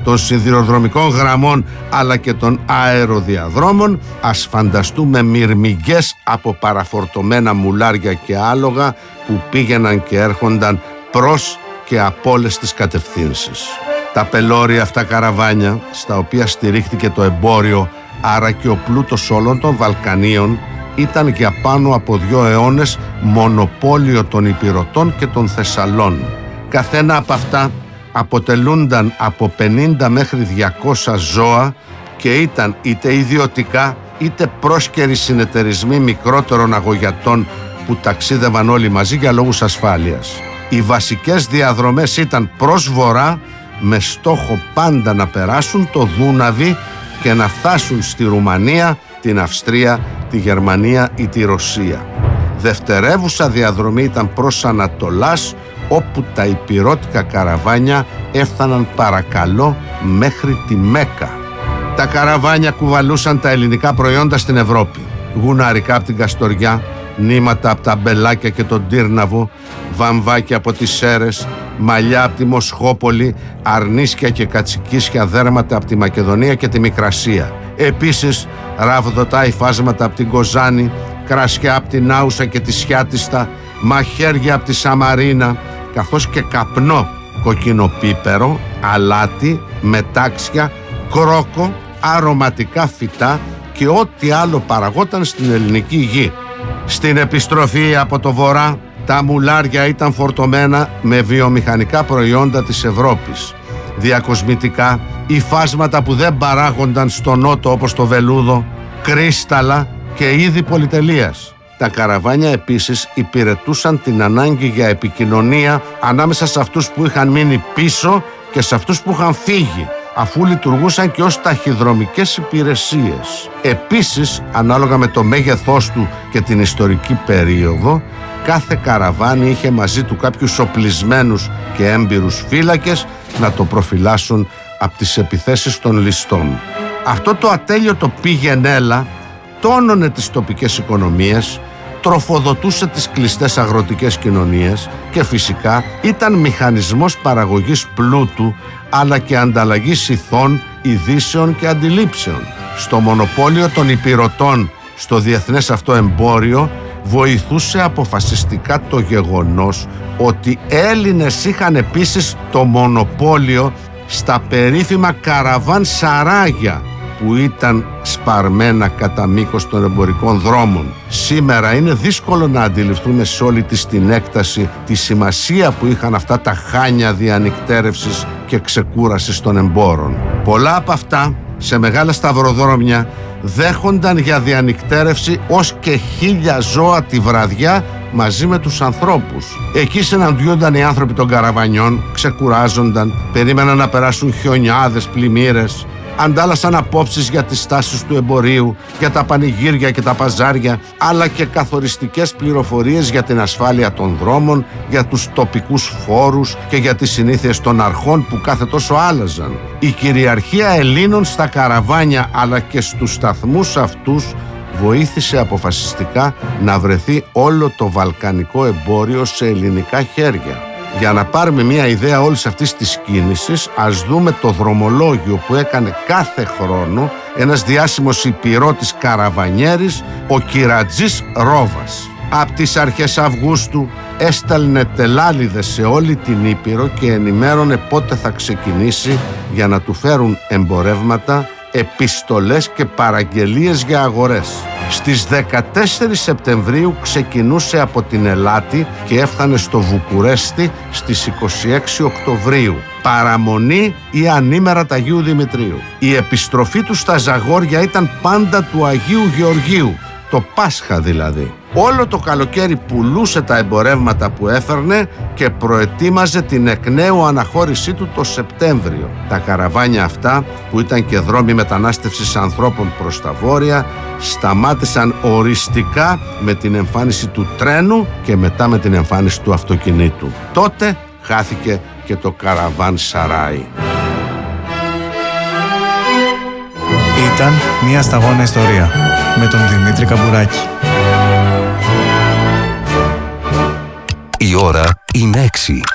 των σιδηροδρομικών γραμμών αλλά και των αεροδιαδρόμων, ας φανταστούμε μυρμηγκές από παραφορτωμένα μουλάρια και άλογα που πήγαιναν και έρχονταν προς και από όλες τις κατευθύνσεις. Τα πελώρια αυτά καραβάνια, στα οποία στηρίχθηκε το εμπόριο, άρα και ο πλούτος όλων των Βαλκανίων, ήταν για πάνω από 2 αιώνες μονοπόλιο των Ηπειρωτών και των Θεσσαλών. Καθένα από αυτά αποτελούνταν από 50 μέχρι 200 ζώα και ήταν είτε ιδιωτικά είτε πρόσκαιροι συνεταιρισμοί μικρότερων αγωγιατών που ταξίδευαν όλοι μαζί για λόγους ασφάλειας. Οι βασικές διαδρομές ήταν προς βορρά, με στόχο πάντα να περάσουν το Δούναβι και να φτάσουν στη Ρουμανία, την Αυστρία, τη Γερμανία ή τη Ρωσία. Δευτερεύουσα διαδρομή ήταν προς Ανατολάς, όπου τα ηπειρώτικα καραβάνια έφταναν παρακαλώ μέχρι τη Μέκα. Τα καραβάνια κουβαλούσαν τα ελληνικά προϊόντα στην Ευρώπη. Γουναρικά από την Καστοριά, νήματα από τα Μπελάκια και τον Τύρναβο, βαμβάκια από τις Σέρες, μαλλιά από τη Μοσχόπολη, αρνίσκια και κατσικίσια δέρματα από τη Μακεδονία και τη Μικρασία. Επίσης ραβδοτά υφάσματα από την Κοζάνη, κρασιά από την Άουσα και τη Σιάτιστα, μαχαίρια από τη Σαμαρίνα, καθώς και καπνό, κοκκινοπίπερο, αλάτι, μετάξια, κρόκο, αρωματικά φυτά και ό,τι άλλο παραγόταν στην ελληνική γη. Στην επιστροφή από το βορρά, τα μουλάρια ήταν φορτωμένα με βιομηχανικά προϊόντα της Ευρώπης, διακοσμητικά, υφάσματα που δεν παράγονταν στο νότο όπως το βελούδο, κρίσταλα και είδη πολυτελείας. Τα καραβάνια επίσης υπηρετούσαν την ανάγκη για επικοινωνία ανάμεσα σε αυτούς που είχαν μείνει πίσω και σε αυτούς που είχαν φύγει, αφού λειτουργούσαν και ως ταχυδρομικές υπηρεσίες. Επίσης, ανάλογα με το μέγεθός του και την ιστορική περίοδο, κάθε καραβάνι είχε μαζί του κάποιους οπλισμένους και έμπειρους φύλακες να το προφυλάσσουν από τις επιθέσεις των ληστών. Αυτό το ατέλειωτο πήγαινέλα τόνωνε τις τοπικές οικονομίες, τροφοδοτούσε τις κλειστές αγροτικές κοινωνίες και φυσικά ήταν μηχανισμός παραγωγής πλούτου αλλά και ανταλλαγής ηθών, ειδήσεων και αντιλήψεων. Στο μονοπόλιο των Ηπειρωτών στο διεθνές αυτό εμπόριο βοηθούσε αποφασιστικά το γεγονός ότι Έλληνες είχαν επίσης το μονοπόλιο στα περίφημα καραβάν σαράγια που ήταν σπαρμένα κατά μήκος των εμπορικών δρόμων. Σήμερα είναι δύσκολο να αντιληφθούμε σε όλη της την έκταση τη σημασία που είχαν αυτά τα χάνια διανυκτέρευσης και ξεκούρασης των εμπόρων. Πολλά από αυτά σε μεγάλα σταυροδρόμια δέχονταν για διανυκτέρευση ως και 1000 ζώα τη βραδιά μαζί με τους ανθρώπους. Εκεί συναντιόνταν οι άνθρωποι των καραβανιών, ξεκουράζονταν, περίμεναν να περάσουν χιονιάδες, πλημμύρες, αντάλλασαν απόψεις για τις στάσεις του εμπορίου, για τα πανηγύρια και τα παζάρια, αλλά και καθοριστικές πληροφορίες για την ασφάλεια των δρόμων, για τους τοπικούς φόρους και για τις συνήθειες των αρχών που κάθε τόσο άλλαζαν. Η κυριαρχία Ελλήνων στα καραβάνια αλλά και στους σταθμούς αυτούς βοήθησε αποφασιστικά να βρεθεί όλο το βαλκανικό εμπόριο σε ελληνικά χέρια. Για να πάρουμε μια ιδέα όλης αυτής της κίνησης, ας δούμε το δρομολόγιο που έκανε κάθε χρόνο ένας διάσημος ηπειρώτης καραβανιέρης, ο Κυρατζής Ρόβας. Από τις αρχές Αυγούστου έστελνε τελάλιδες σε όλη την Ήπειρο και ενημέρωνε πότε θα ξεκινήσει για να του φέρουν εμπορεύματα, επιστολές και παραγγελίες για αγορές. Στις 14 Σεπτεμβρίου ξεκινούσε από την Ελάτη και έφτανε στο Βουκουρέστι στις 26 Οκτωβρίου. Παραμονή ή ανήμερα του Αγίου Δημητρίου. Η επιστροφή του στα Ζαγόρια ήταν πάντα του Αγίου Γεωργίου, το Πάσχα δηλαδή. Όλο το καλοκαίρι πουλούσε τα εμπορεύματα που έφερνε και προετοίμαζε την εκ νέου αναχώρησή του το Σεπτέμβριο. Τα καραβάνια αυτά, που ήταν και δρόμοι μετανάστευσης ανθρώπων προς τα βόρεια, σταμάτησαν οριστικά με την εμφάνιση του τρένου και μετά με την εμφάνιση του αυτοκινήτου. Τότε χάθηκε και το καραβάν Σαράι. Ήταν μια σταγόνα ιστορία με τον Δημήτρη Καμπουράκη. Η ώρα είναι 6.